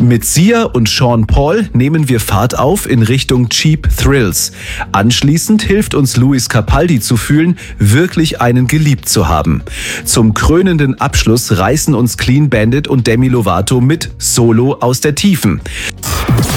Mit Sia und Sean Paul nehmen wir Fahrt auf in Richtung Cheap Thrills. Anschließend hilft uns Lewis Capaldi zu fühlen, wirklich einen geliebt zu haben. Zum krönenden Abschluss reißen uns Clean Bandit und Demi Lovato mit Solo aus der Tiefen.